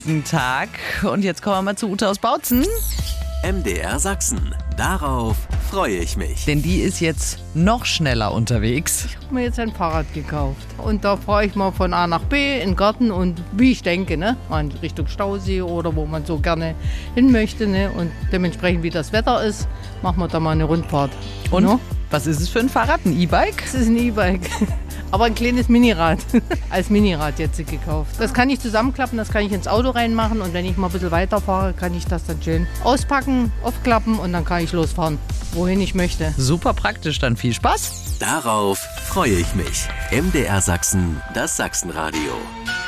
Guten Tag. Und jetzt kommen wir mal zu Ute aus Bautzen. MDR Sachsen. Darauf freue ich mich. Denn die ist jetzt noch schneller unterwegs. Ich habe mir jetzt ein Fahrrad gekauft. Und da fahre ich mal von A nach B in den Garten und wie ich denke, ne? Mal in Richtung Stausee oder wo man so gerne hin möchte. Ne? Und dementsprechend wie das Wetter ist, machen wir da mal eine Rundfahrt. Und No? was ist es für ein Fahrrad? Ein E-Bike? Das ist ein E-Bike. Aber ein kleines Minirad. Als Minirad jetzt gekauft. Das kann ich zusammenklappen, das kann ich ins Auto reinmachen. Und wenn ich mal ein bisschen weiterfahre, kann ich das dann schön auspacken, aufklappen und dann kann ich losfahren, wohin ich möchte. Super praktisch, dann viel Spaß. Darauf freue ich mich. MDR Sachsen, das Sachsenradio.